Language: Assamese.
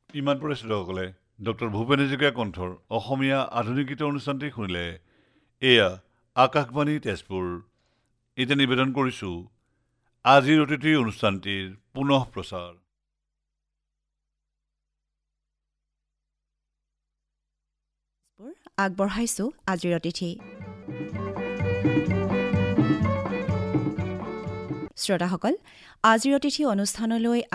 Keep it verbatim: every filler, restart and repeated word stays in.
ইমান পৰে শ্ৰোতাসকলে ডক্টৰ ভূপেন হাজৰিকাৰ কণ্ঠৰ অসমীয়া আধুনিক গীতৰ অনুষ্ঠানটি শুনিলে। এয়া আকাশবাণী তেজপুৰ। এতিয়া নিবেদন কৰিছোঁ আজিৰ অতিথি অনুষ্ঠানটিৰ পুনঃ প্ৰচাৰ। আগবঢ়াইছোঁ আজিৰ অতিথি। শ্ৰোতাসকল, আজিৰ অতিথি অনুষ্ঠানলৈ